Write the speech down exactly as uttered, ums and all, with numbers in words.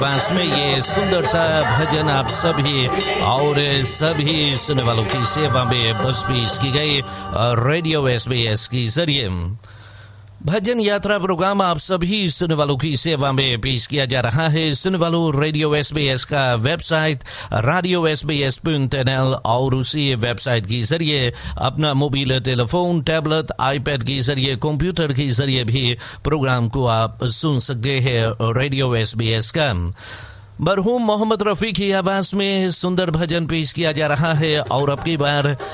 पास में ये सुंदर सा भजन आप सभी और सभी सुनने वालों की सेवा में बस पेश की गई रेडियो एसबीएस के जरिए। भजन यात्रा प्रोग्राम आप सभी सुनने वालों की सेवा में पेश किया जा रहा है। सुनने वालों, रेडियो एसबीएस का website radio SBS dot N L और उसी वेबसाइट के जरिए अपना मोबाइल टेलीफोन, टैबलेट, आईपैड के जरिए, कंप्यूटर के जरिए भी प्रोग्राम को आप सुन सकते हैं। रेडियो एसबीएस का मरहूम मोहम्मद रफी की आवाज में सुंदर भजन पेश किया जा रहा है और अब की बार